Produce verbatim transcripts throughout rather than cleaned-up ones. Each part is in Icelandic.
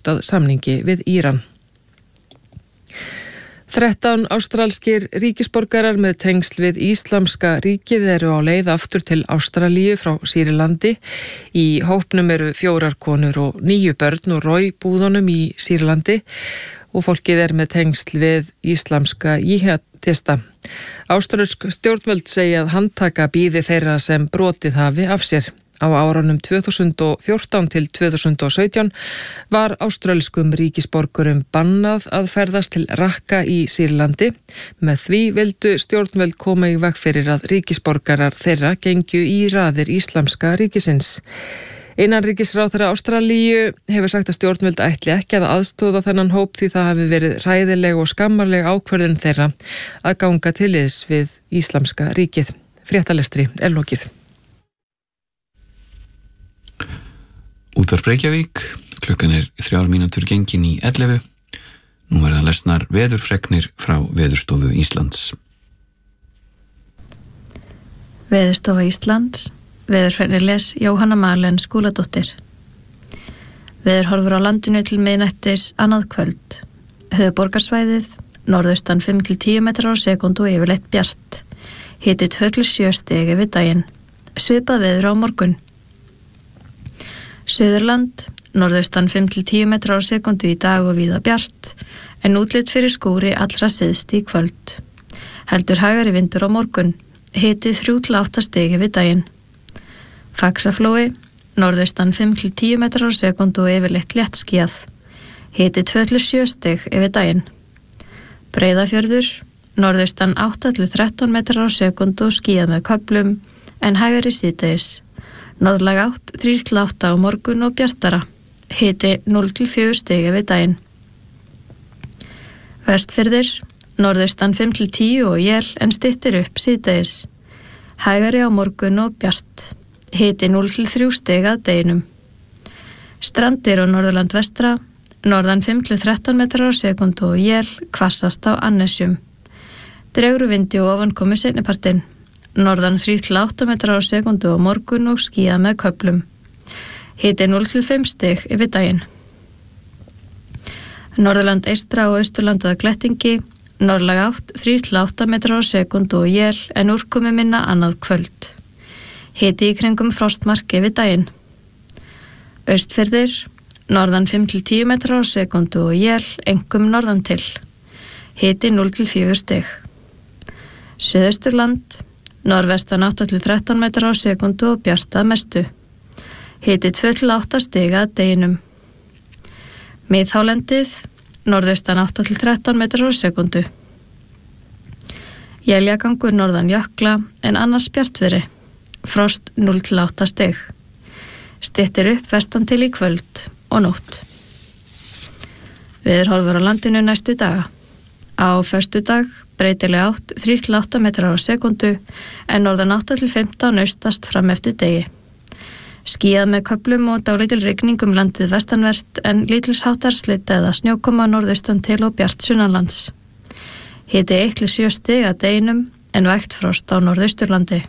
átt að samningi við Íran. þrettán ástralskir ríkisborgarar með tengsl við Íslamska ríkið eru á leið aftur til Ástralíu frá Sýrlandi. Í hópnum eru fjórar konur og níu börn og róibúðunum í Sýrlandi og fólkið er með tengsl við Íslamska jihadista. Ástralsk stjórnvöld segja að handtaka bíði þeirra sem brotið hafi af sér. Á árunum tvö þúsund og fjórtán til tvö þúsund og sautján var áströlskum ríkisborgurum bannað að ferðast til Raqqa í Sýrlandi. Með því vildu stjórnvöld koma í veg fyrir að ríkisborgarar þeirra gengju í raðir Íslamska ríkisins. Innanríkisráðherra Ástralíu hefur sagt að stjórnvöld ætli ekki að aðstoða þennan hóp því það hafi verið hræðileg og skammarleg ákvörðun þeirra að ganga til liðs við Íslamska ríkið. Fréttalestri er lokið. Útvarp Reykjavík, klukkan er þrjár mínútur gengin í ellefu. Nú verða lesnar veðurfregnir frá Veðurstofu Íslands. Veðurstofa Íslands, veðurfregnir les Jóhanna Marlen Skúladóttir. Veður horfur á landinu til miðnættis annað kvöld. Höfuðborgarsvæðið, norðaustan fimm til tíu metrar á sekúndu og yfirleitt bjart. Hiti tvö til sjö stig yfir daginn. Svipað veður á morgun. Suðurland, norðaustan fimm til tíu metrar á sekúndu í dag og víða bjart, en útlit fyrir skúri allra syðst í kvöld. Heldur hægari vindur á morgun, hiti þrjú til átta stig yfir daginn. Faxaflói, norðaustan fimm til tíu metrar á sekúndu og yfirleitt léttskýjað, hiti tvö til sjö stig yfir daginn. Breiðafjörður, norðaustan átta til þrettán metrar á sekúndu og skýjað með köflum, en hægari síðdegis. Norðlæg átt þrjú til átta á morgun og bjartara, hiti núll til fjögur stig yfir daginn. Vestfirðir, norðaustan fimm til tíu og él en styttir upp síðdegis. Hægari á morgun og bjart, hiti núll til þrjú stig að deginum. Strandir og Norðurland vestra, norðan fimm til þrettán metrar á sekúndu og él hvassast á Annesjum. Dregur úr vindi og ofankomu seinnipartinn. Norðan þrjú til átta metrar á sekúndu á morgun og skýjað með köflum. Hiti núll til fimm stig yfir daginn. Norðurland eystra og austurland að glettingi, norðlæg átt þrjú til átta metrar á sekúndu og él en úrkomu minna annað kvöld. Hiti í kringum frostmark yfir daginn. Austfirðir, norðan fimm til tíu metrar á sekúndu og él, einkum norðan til. Hiti núll til fjögur stig. Suðausturland, norðvestan átta til þrettán metrar á sekúndu og bjart að mestu. Hiti tvö til átta stig að deginum. Miðhálendið, norðaustan átta til þrettán metrar á sekúndu. Éljagangur norðan jökla en annars bjartviðri. Frost núll til átta stig. Styttir upp vestan til í kvöld og nótt. Veðurhorfur á landinu næstu daga. Á föstudag breytileg átt þrjú til átta metrar á sekúndu en norðan átta til fimmtán austast fram eftir degi. Skýjað með köflum og dálítil rigning um landið vestanvert en lítilsháttar slydda eða snjókoma norðaustan til og bjart sunnanlands. Hiti eitt til sjö stig að deginum en vægt frost á norðausturlandi.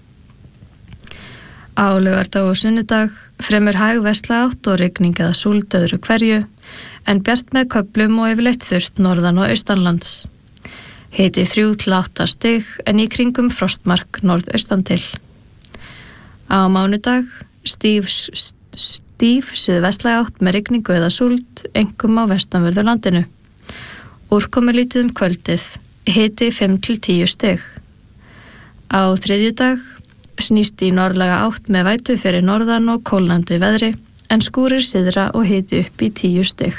Á laugardag og sunnudag fremur hæg vestlæg átt og rigning eða súld öðru hverju en bjart með köflum og yfirleitt þurrt norðan og austanlands. Hiti þrjú til átta stig en í kringum frostmark norðaustan til. Á mánudag stíf, stíf suðvestlæg átt með rigningu eða súld, einkum á vestanverðu landinu. Úrkomu lítið um kvöldið, hiti fimm til tíu stig. Á þriðjudag snýst í norðlæga átt með vætu fyrir norðan og kólnandi veðri en skúrir syðra og hiti upp í tíu stig.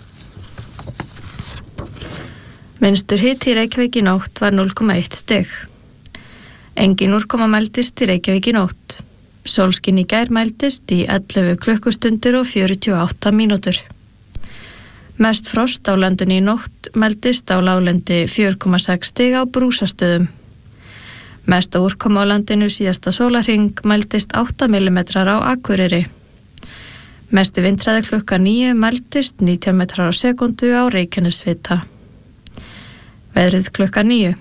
Minnstur hiti í Reykjavík í nótt var núll komma eitt stig. Engin úrkoma mældist í Reykjavík í nótt. Sólskin í gær mældist í ellefu klukkustundir og fjörutíu og átta mínútur. Mest frost á landinu í nótt mældist á láglendi fjögur komma sex stig á Brúsastöðum. Mesta úrkoma á landinu síðasta sólarhring mældist átta millimetrar á Akureyri. Mesti vindhraði klukkan níu mældist nítján metrar á sekúndu á Reykjanesvita. Veðrið klukkan níu.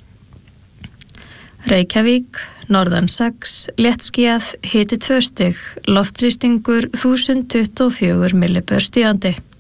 Reykjavík, norðan sex, léttskýjað, hiti tvö stig, loftþrýstingur þúsund tuttugu og fjögur millibör stígandi.